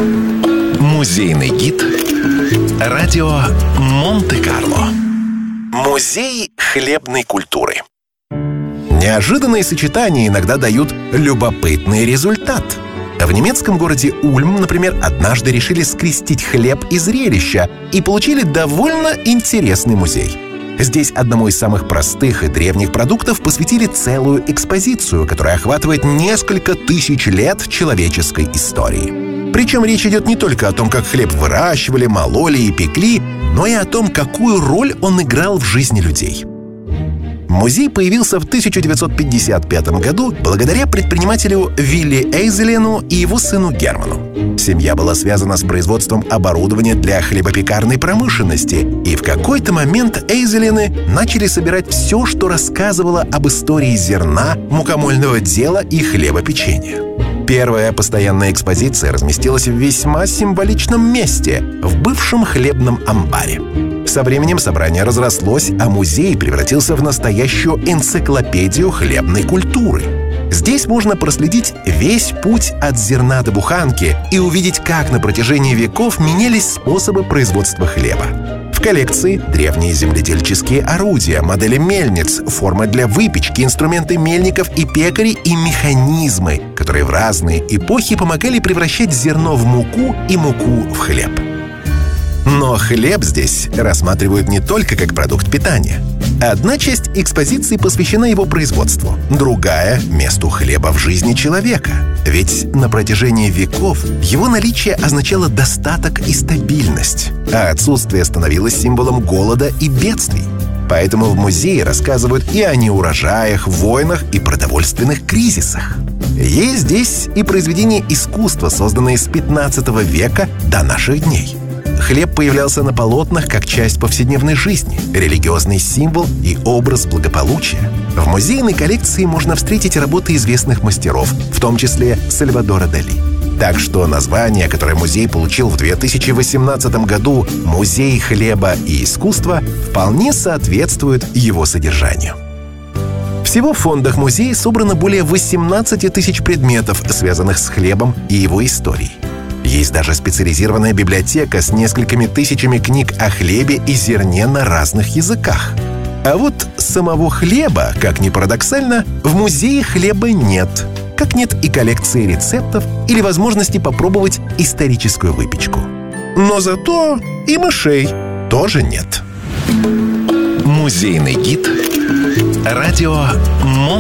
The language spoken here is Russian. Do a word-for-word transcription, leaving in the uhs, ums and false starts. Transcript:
Музейный гид радио Монте-Карло. Музей хлебной культуры. Неожиданные сочетания иногда дают любопытный результат. В немецком городе Ульм, например, однажды решили скрестить хлеб и зрелища и получили довольно интересный музей. Здесь одному из самых простых и древних продуктов посвятили целую экспозицию, которая охватывает несколько тысяч лет человеческой истории. Причем речь идет не только о том, как хлеб выращивали, мололи и пекли, но и о том, какую роль он играл в жизни людей. Музей появился в тысяча девятьсот пятьдесят пятом году благодаря предпринимателю Вилли Эйзелену и его сыну Герману. Семья была связана с производством оборудования для хлебопекарной промышленности, и в какой-то момент Эйзелены начали собирать все, что рассказывало об истории зерна, мукомольного дела и хлебопечения. Первая постоянная экспозиция разместилась в весьма символичном месте — в бывшем хлебном амбаре. Со временем собрание разрослось, а музей превратился в настоящую энциклопедию хлебной культуры. Здесь можно проследить весь путь от зерна до буханки и увидеть, как на протяжении веков менялись способы производства хлеба. В коллекции древние земледельческие орудия, модели мельниц, формы для выпечки, инструменты мельников и пекарей и механизмы, которые в разные эпохи помогали превращать зерно в муку и муку в хлеб. Но хлеб здесь рассматривают не только как продукт питания. Одна часть экспозиции посвящена его производству, другая — месту хлеба в жизни человека. Ведь на протяжении веков его наличие означало достаток и стабильность, а отсутствие становилось символом голода и бедствий. Поэтому в музее рассказывают и о неурожаях, войнах и продовольственных кризисах. Есть здесь и произведения искусства, созданные с пятнадцатого века до наших дней. Хлеб появлялся на полотнах как часть повседневной жизни, религиозный символ и образ благополучия. В музейной коллекции можно встретить работы известных мастеров, в том числе Сальвадора Дали. Так что название, которое музей получил в две тысячи восемнадцатом году «Музей хлеба и искусства», вполне соответствует его содержанию. Всего в фондах музея собрано более восемнадцати тысяч предметов, связанных с хлебом и его историей. Есть даже специализированная библиотека с несколькими тысячами книг о хлебе и зерне на разных языках. А вот самого хлеба, как ни парадоксально, в музее хлеба нет. Как нет и коллекции рецептов или возможности попробовать историческую выпечку. Но зато и мышей тоже нет. Музейный гид радио Монте-Карло.